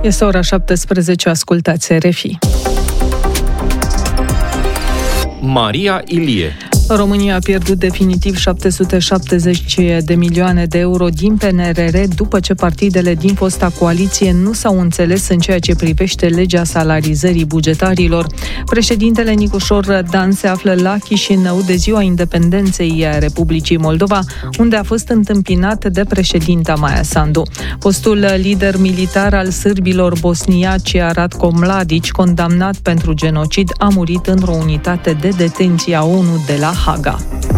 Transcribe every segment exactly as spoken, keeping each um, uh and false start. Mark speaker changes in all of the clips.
Speaker 1: Este ora șaptesprezece, ascultați R F I.
Speaker 2: Maria Ilie.
Speaker 1: România a pierdut definitiv șapte sute șaptezeci de milioane de euro din P N R R după ce partidele din fosta coaliție nu s-au înțeles în ceea ce privește legea salarizării bugetarilor. Președintele Nicușor Dan se află la Chișinău de ziua independenței Republicii Moldova, unde a fost întâmpinat de președinta Maia Sandu. Fostul lider militar al sârbilor bosniaci, Ratko Mladic, condamnat pentru genocid, a murit într-o unitate de detenție a O N U de la Haga.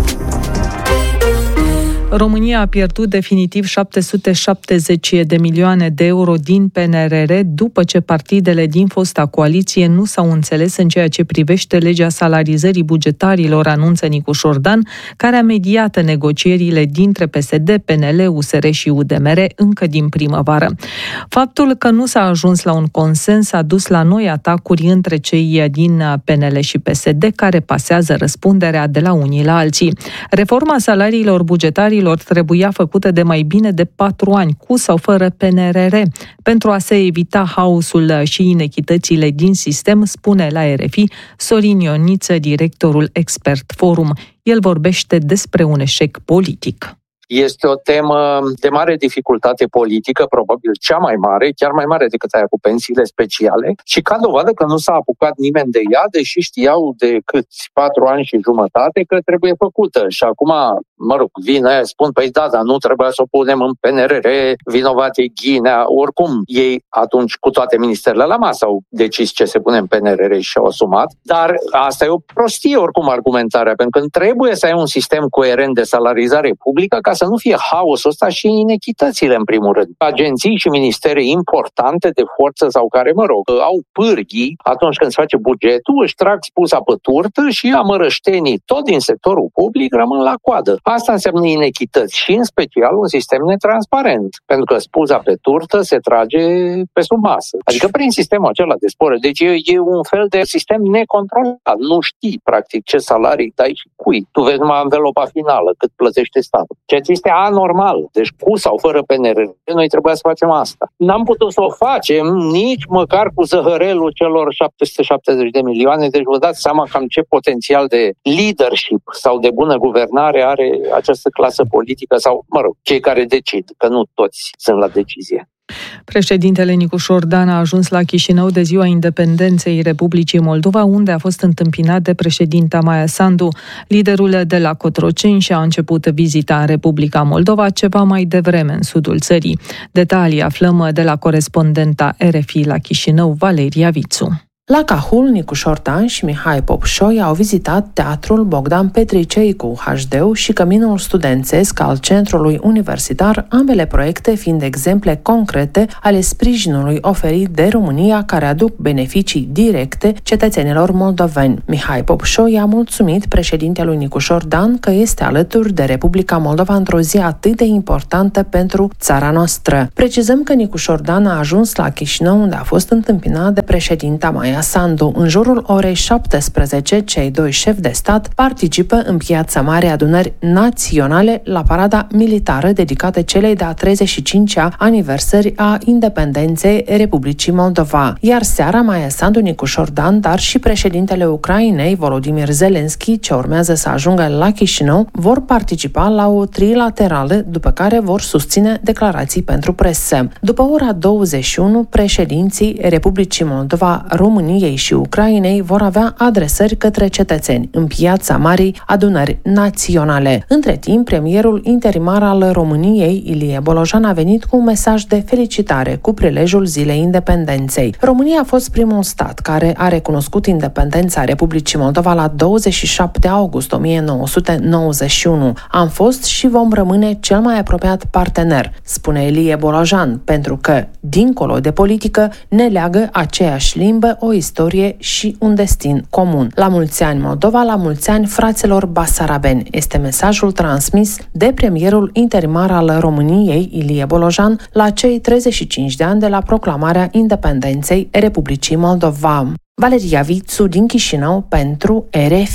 Speaker 1: România a pierdut definitiv șapte sute șaptezeci de milioane de euro din P N R R după ce partidele din fosta coaliție nu s-au înțeles în ceea ce privește legea salarizării bugetarilor, anunță Nicușor Dan, care a mediat negocierile dintre P S D, P N L, U S R și U D M R încă din primăvară. Faptul că nu s-a ajuns la un consens a dus la noi atacuri între cei din P N L și P S D, care pasează răspunderea de la unii la alții. Reforma salariilor bugetarilor trebuia făcută de mai bine de patru ani, cu sau fără P N R R, pentru a se evita haosul și inechitățile din sistem, spune la R F I Sorin Ioniță, directorul Expert Forum. El vorbește despre un eșec politic.
Speaker 3: Este o temă de mare dificultate politică, probabil cea mai mare, chiar mai mare decât aia cu pensiile speciale, și ca dovadă că nu s-a apucat nimeni de ea, deși știau de câți patru ani și jumătate că trebuie făcută. Și acum, mă rog, vin aia, spun, păi da, dar nu trebuia să o punem în P N R R, vinovat e Ghinea. Oricum, ei atunci cu toate ministerele la masă au decis ce se pune în P N R R și au asumat, dar asta e o prostie oricum argumentarea, pentru că trebuie să ai un sistem coerent de salarizare publică ca să nu fie haosul ăsta și inechitățile, în primul rând. Agenții și ministere importante de forță sau care, mă rog, au pârghii atunci când se face bugetul, își trag spusa pe turtă și amărăștenii tot din sectorul public rămân la coadă. Asta înseamnă inechități și, în special, un sistem netransparent, pentru că spusa pe turtă se trage pe sub masă. Adică prin sistemul acela de spore. Deci e, e un fel de sistem necontrolat. Nu știi, practic, ce salarii dai și cui. Tu vezi numai învelopa finală, cât plătește statul. Ceea ce este anormal. Deci cu sau fără P N R R, noi trebuia să facem asta. N-am putut să o facem nici măcar cu zăhărelul celor șapte sute șaptezeci de milioane, deci vă dați seama cam ce potențial de leadership sau de bună guvernare are această clasă politică sau, mă rog, cei care decid, că nu toți sunt la decizie.
Speaker 1: Președintele Nicușor Dan a ajuns la Chișinău de ziua independenței Republicii Moldova, unde a fost întâmpinat de președinta Maia Sandu. Liderul de la Cotroceni și-a început vizita în Republica Moldova ceva mai devreme în sudul țării. Detalii aflăm de la corespondenta R F I la Chișinău, Valeria Vițu.
Speaker 4: La Cahul, Nicușor Dan și Mihai Popșoi au vizitat Teatrul Bogdan Petricei cu H D-ul și Căminul Studențesc al Centrului Universitar, ambele proiecte fiind exemple concrete ale sprijinului oferit de România, care aduc beneficii directe cetățenilor moldoveni. Mihai Popșoi a mulțumit președintelui Nicușor Dan că este alături de Republica Moldova într-o zi atât de importantă pentru țara noastră. Precizăm că Nicușor Dan a ajuns la Chișinău, unde a fost întâmpinat de președinta Maia Sandu. În jurul orei șaptesprezece, cei doi șefi de stat participă în Piața Mare Adunări Naționale la parada militară dedicată celei de-a treizeci și cincea aniversări a independenței Republicii Moldova. Iar seara, Maia Sandu, Nicușor Dan, dar și președintele Ucrainei, Volodymyr Zelensky, ce urmează să ajungă la Chișinău, vor participa la o trilaterală, după care vor susține declarații pentru presă. După ora douăzeci și unu, președinții Republicii Moldova, României și Ucrainei vor avea adresări către cetățeni în Piața Marii Adunări Naționale. Între timp, premierul interimar al României, Ilie Bolojan, a venit cu un mesaj de felicitare cu prilejul Zilei Independenței. România a fost primul stat care a recunoscut independența Republicii Moldova la douăzeci și șapte august o mie nouă sute nouăzeci și unu. Am fost și vom rămâne cel mai apropiat partener, spune Ilie Bolojan, pentru că, dincolo de politică, ne leagă aceeași limbă, o istorie și un destin comun. La mulți ani Moldova, la mulți ani fraților basarabeni, este mesajul transmis de premierul interimar al României, Ilie Bolojan, la cei treizeci și cinci de ani de la proclamarea independenței Republicii Moldova. Valeria Vițu din Chișinău pentru R F I.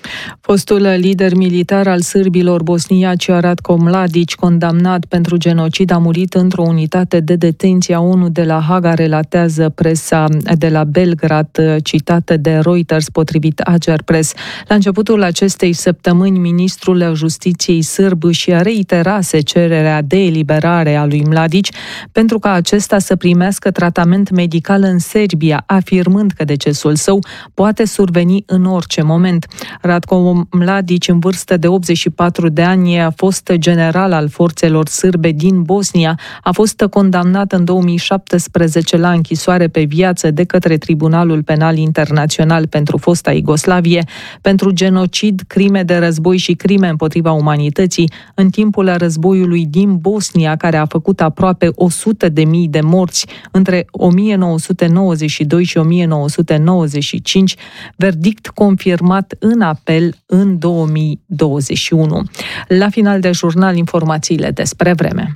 Speaker 1: Fostul lider militar al sârbilor bosniaci, Ratko Mladic, condamnat pentru genocid, a murit într-o unitate de detenție a ONU de la Haga, relatează presa de la Belgrad, citată de Reuters, potrivit Ager Press. La începutul acestei săptămâni, ministrul Justiției sârb și reiterase cererea de eliberare a lui Mladic pentru ca acesta să primească tratament medical în Serbia, afirmând că decesul său poate surveni în orice moment. Ratko Mladic, în vârstă de optzeci și patru de ani, a fost general al forțelor sârbe din Bosnia. A fost condamnat în două mii șaptesprezece la închisoare pe viață de către Tribunalul Penal Internațional pentru fosta Iugoslavie pentru genocid, crime de război și crime împotriva umanității în timpul războiului din Bosnia, care a făcut aproape o sută de mii de morți între o mie nouă sute nouăzeci și doi și o mie nouă sute nouăzeci și cinci, verdict confirmat în apel în două mii douăzeci și unu. La final de jurnal, informațiile despre vreme.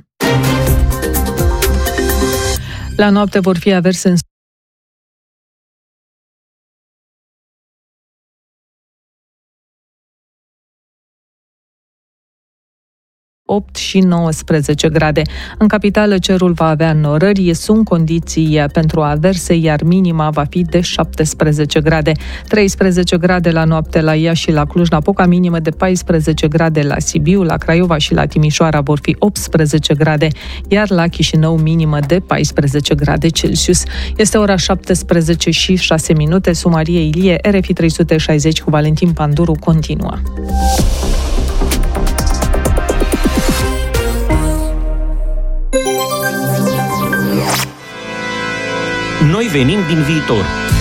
Speaker 1: La noapte vor fi averse în opt și nouăsprezece grade. În capitală cerul va avea norări, sunt condiții pentru averse, iar minima va fi de șaptesprezece grade. treisprezece grade la noapte la Iași și la Cluj-Napoca, minimă de paisprezece grade la Sibiu, la Craiova și la Timișoara vor fi optsprezece grade, iar la Chișinău minimă de paisprezece grade Celsius. Este ora șaptesprezece și șase minute. Sumarie Ilie, R F I trei sute șaizeci cu Valentin Panduru continuă.
Speaker 2: Noi venim din viitor.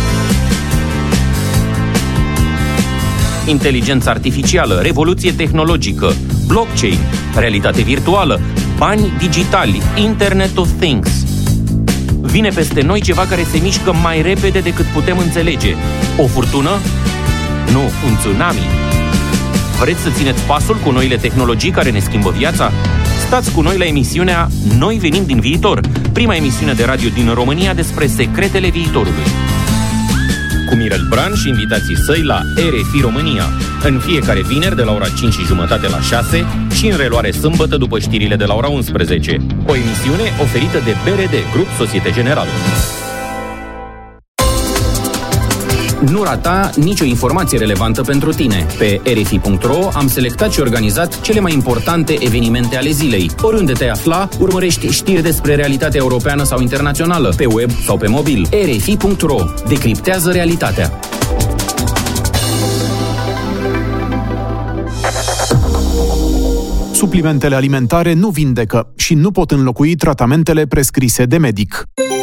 Speaker 2: Inteligență artificială, revoluție tehnologică, blockchain, realitate virtuală, bani digitali, Internet of Things. Vine peste noi ceva care se mișcă mai repede decât putem înțelege. O furtună? Nu, un tsunami. Vreți să țineți pasul cu noile tehnologii care ne schimbă viața? Stați cu noi la emisiunea Noi venim din viitor, prima emisiune de radio din România despre secretele viitorului. Cu Mirel Bran și invitații săi la R F I România, în fiecare vineri de la ora cinci și jumătate la șase și în reluare sâmbătă după știrile de la ora unsprezece. O emisiune oferită de B R D, Grup Societe Generală. Nu rata nicio informație relevantă pentru tine. Pe R F I punct R O am selectat și organizat cele mai importante evenimente ale zilei. Oriunde te afla, urmărești știri despre realitatea europeană sau internațională, pe web sau pe mobil. R F I punct R O decriptează realitatea.
Speaker 5: Suplimentele alimentare nu vindecă și nu pot înlocui tratamentele prescrise de medic.